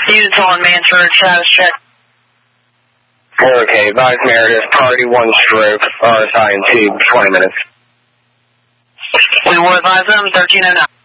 Units on Manchurch, status check. Okay, advise Meredith, priority 1 stroke, RSI and T, 20 minutes. We will advise them, 1309.